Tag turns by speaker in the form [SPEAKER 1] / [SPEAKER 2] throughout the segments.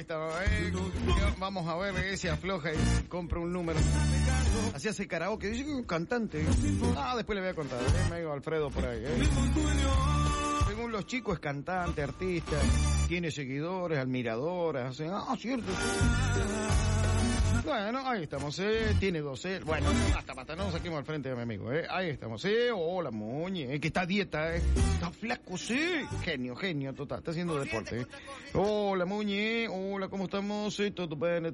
[SPEAKER 1] estamos, vamos a ver si afloja y compra un número. Así hace karaoke, dice que es un cantante. Después le voy a contar, me digo Alfredo por ahí. Según los chicos es cantante, artista, tiene seguidores, admiradoras. Cierto. Bueno, ahí estamos, tiene 12. Bueno, hasta no saquemos al frente de mi amigo, ahí estamos, hola Muñe, que está a dieta, está flaco, genio, total, está haciendo deporte, Hola Muñe, hola, ¿cómo estamos? Todo bene.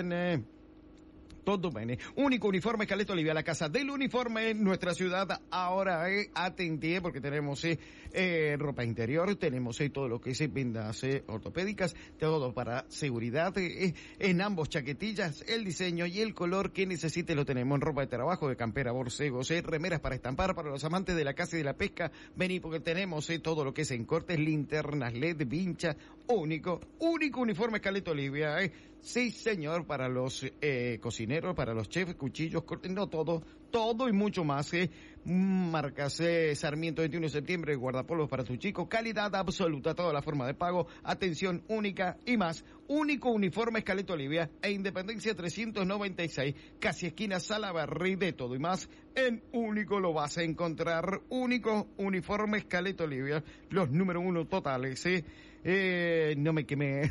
[SPEAKER 1] Todo bene. Único uniforme Scaletti Olivia, la casa del uniforme en nuestra ciudad. Ahora, atentí, porque tenemos ropa interior, tenemos todo lo que es vendas ortopédicas, todo para seguridad, en ambos chaquetillas, el diseño y el color que necesite lo tenemos en ropa de trabajo, de campera, borcegos, remeras para estampar, para los amantes de la caza y de la pesca. Vení, porque tenemos todo lo que es en cortes, linternas, LED, vincha, único uniforme Scaletti Olivia, Sí, señor, para los cocineros, para los chefs, cuchillos, cortes, no, todo y mucho más, Marcas Sarmiento 21 de septiembre, guardapolvos para tu chico, calidad absoluta, toda la forma de pago, atención única y más. Único uniforme Scaletti Olivia e Independencia 396, casi esquina Salaberry, de todo y más. En Único lo vas a encontrar. Único uniforme Scaletti Olivia, los número 1 totales, no me quemé.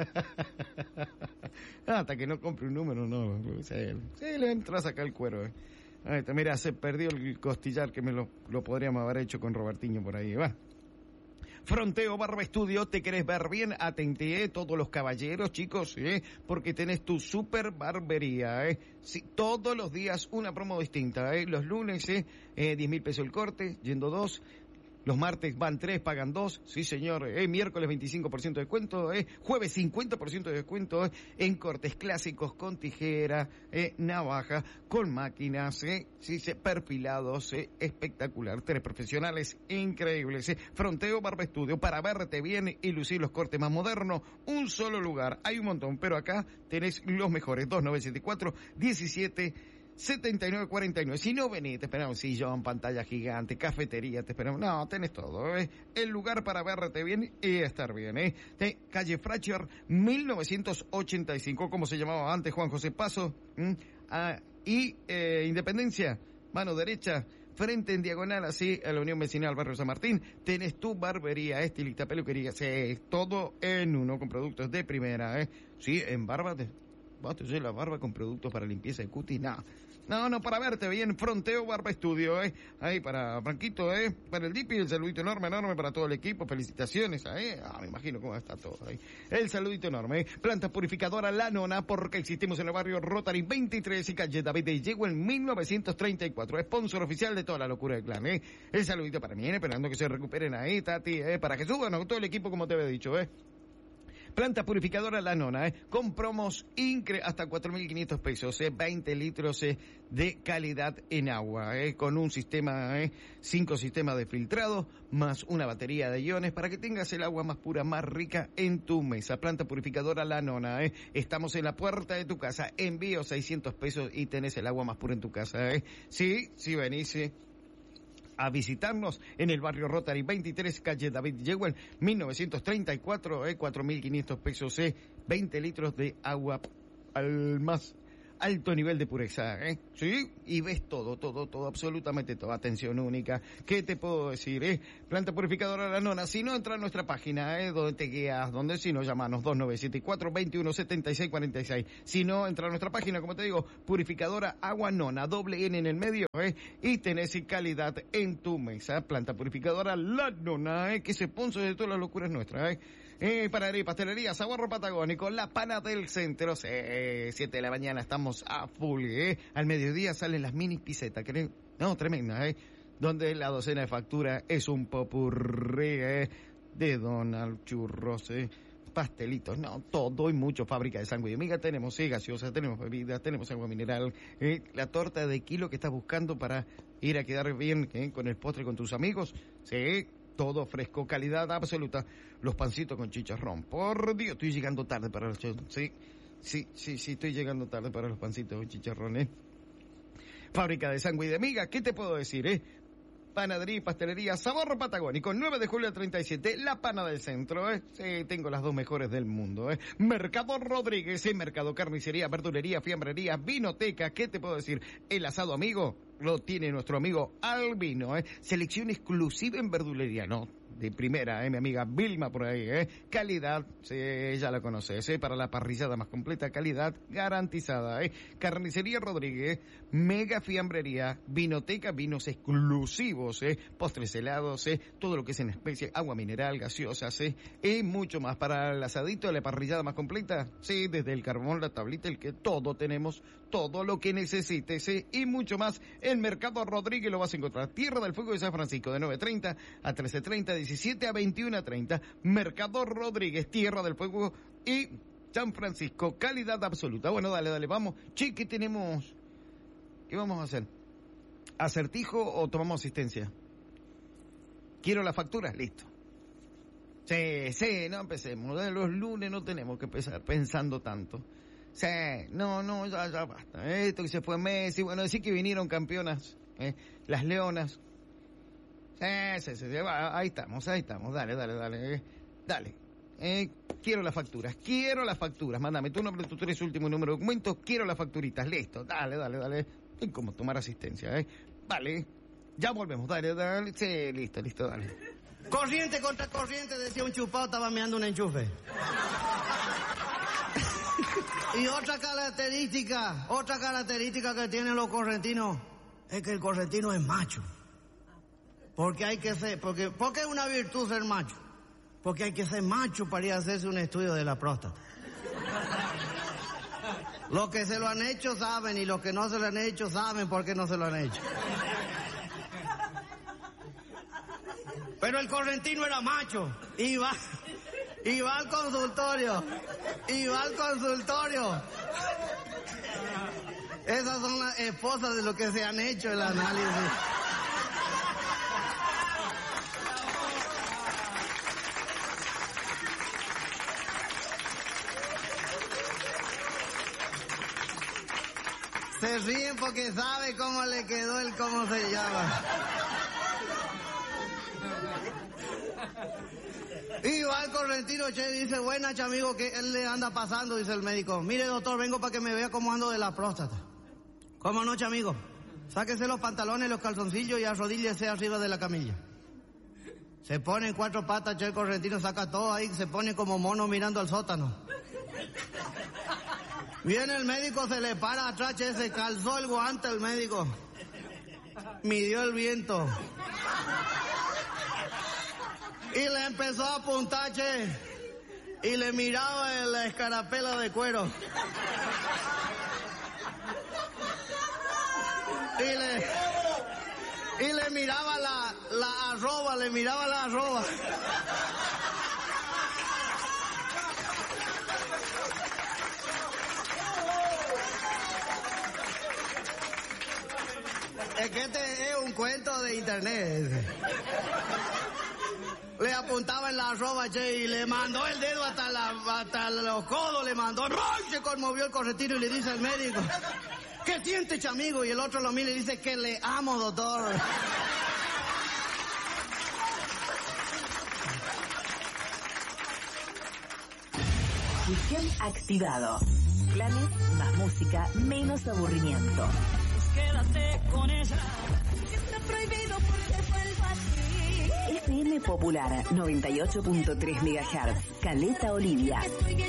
[SPEAKER 1] Hasta que no compre un número, no. Se le entra a sacar el cuero, Ahí está, mira, se perdió el costillar que me lo podríamos haber hecho con Robertiño por ahí, va. Fronteo Barba Estudio, te querés ver bien, atente, todos los caballeros, chicos, porque tenés tu super barbería, Sí, todos los días una promo distinta, Los lunes, 10.000 pesos el corte, yendo 2. Los martes van 3, pagan 2, sí señor, miércoles 25% de descuento, jueves 50% de descuento, en cortes clásicos con tijera, navaja, con máquinas, perfilados, espectacular, 3 profesionales increíbles, Fronteo Barba Estudio, para verte bien y lucir los cortes más modernos, un solo lugar, hay un montón, pero acá tenés los mejores, 2974 17 7949. Si no venís, te esperamos sillón, pantalla gigante, cafetería, te esperamos. No, tenés todo, El lugar para verte bien y estar bien, Calle Fracher, 1985, como se llamaba antes, Juan José Paso, y Independencia, mano derecha, frente en diagonal, así, a la Unión Vecinal Barrio San Martín, tenés tu barbería, estilista, peluquería, todo en uno, con productos de primera, Sí, en barba vas a hacer la barba con productos para limpieza de cutis, no, para verte bien, Fronteo Barba Estudio, ahí para Franquito, para el Dipi, el saludito enorme para todo el equipo, felicitaciones, me imagino cómo está todo ahí, el saludito enorme, planta purificadora La Nona, porque existimos en el barrio Rotary 23 y calle David de Yegua en 1934, sponsor oficial de toda la locura del clan, el saludito para mí, esperando que se recuperen ahí, Tati, para Jesús, bueno, todo el equipo como te había dicho, Planta purificadora La Nona, con promos hasta 4.500 pesos, 20 litros de calidad en agua, con un sistema, 5 sistemas de filtrado, más una batería de iones para que tengas el agua más pura, más rica en tu mesa. Planta purificadora La Nona, estamos en la puerta de tu casa, envío 600 pesos y tenés el agua más pura en tu casa, Sí, venís, a visitarnos en el barrio Rotary 23, calle David Yegüen, 1934, 4.500 pesos, 20 litros de agua al más alto nivel de pureza, Sí, y ves todo, absolutamente todo. Atención única. ¿Qué te puedo decir, Planta purificadora La Nona. Si no, entra a nuestra página, donde te guías, donde si no, llamanos 2974-217646. Si no, entra a nuestra página, como te digo, purificadora Agua Nona, doble N en el medio, y tenés calidad en tu mesa. Planta purificadora La Nona, que se sponsor de todas las locuras nuestras, Panadería y pastelería, Saguarro Patagónico, La Pana del Centro, 7 de la mañana estamos a full, Al mediodía salen las mini pisetas, ¿creen? No, tremenda, Donde la docena de factura es un popurrí, de Donald, churros, pastelitos, no, todo y mucho. Fábrica de Sangre y Amiga, tenemos gaseosas, tenemos bebidas, tenemos agua mineral, la torta de kilo que estás buscando para ir a quedar bien, con el postre con tus amigos, todo fresco, calidad absoluta. Los pancitos con chicharrón, por Dios, estoy llegando tarde para los Sí, estoy llegando tarde para los pancitos con chicharrón, Fábrica de Sangre y de Miga, ¿qué te puedo decir, Panadería y pastelería Sabor Patagónico, 9 de julio al 37, La Pana del Centro, Sí, tengo las dos mejores del mundo, Mercado Rodríguez, Mercado Carnicería, Verdulería, Fiambrería, Vinoteca, ¿qué te puedo decir? El asado amigo lo tiene nuestro amigo Albino, Selección exclusiva en verdulería, no, de primera, mi amiga Vilma por ahí, Calidad, sí, ya la conoces, para la parrillada más completa, calidad garantizada, Carnicería Rodríguez, Mega Fiambrería, Vinoteca, vinos exclusivos, postres helados, todo lo que es en especie, agua mineral, gaseosas, y mucho más. Para el asadito, la parrillada más completa, sí, desde el carbón, la tablita, el que todo tenemos, todo lo que necesites, y mucho más. En Mercado Rodríguez lo vas a encontrar. Tierra del Fuego de San Francisco, de 9:30 a 13:30, 17 a 21:30. Mercado Rodríguez, Tierra del Fuego y San Francisco, calidad absoluta. Bueno, dale, vamos. Che, ¿qué tenemos? ¿Qué vamos a hacer? ¿Acertijo o tomamos asistencia? ¿Quiero la factura? Listo. Sí, no empecemos. Los lunes no tenemos que empezar pensando tanto. Sí, no, ya basta. Esto que se fue Messi, bueno, decir que vinieron campeonas, las Leonas. Sí, ahí estamos, dale. Quiero las facturas, mándame tu nombre, tu 3 último número de documento, quiero las facturitas, listo, dale. Es como tomar asistencia, Vale, ya volvemos, dale, sí, listo, dale.
[SPEAKER 2] Corriente contra corriente, decía un chupado, estaba meando un enchufe. Y otra característica que tienen los correntinos es que el correntino es macho. Porque hay que ser, porque es una virtud ser macho. Porque hay que ser macho para ir a hacerse un estudio de la próstata. Los que se lo han hecho saben y los que no se lo han hecho saben por qué no se lo han hecho. Pero el correntino era macho. Iba al consultorio. Esas son las esposas de los que se han hecho el análisis. Se ríen porque sabe cómo le quedó el cómo se llama. Y va el correntino, dice, buenas, amigo, ¿qué él le anda pasando? Dice el médico. Mire, doctor, vengo para que me vea cómo ando de la próstata. ¿Cómo no, amigo? Sáquese los pantalones, los calzoncillos y arrodíllese arriba de la camilla. Se pone en 4 patas, el correntino saca todo ahí, se pone como mono mirando al sótano. Viene el médico, se le para atrás, se calzó el guante el médico. Midió el viento. Y le empezó a apuntar, y le miraba la escarapela de cuero. Y le miraba la arroba, Es que este es un cuento de internet. Le apuntaba en la arroba, y le mandó el dedo hasta los codos, le mandó. ¡Ay! Se conmovió el correntino y le dice al médico, ¿qué siente, amigo? Y el otro lo mira y dice, que le amo, doctor.
[SPEAKER 3] Fusión activado. Planes más música, menos aburrimiento.
[SPEAKER 4] Quédate con ella. Está prohibido porque vuelvo así.
[SPEAKER 3] FM Popular 98.3 MHz. Caleta Olivia.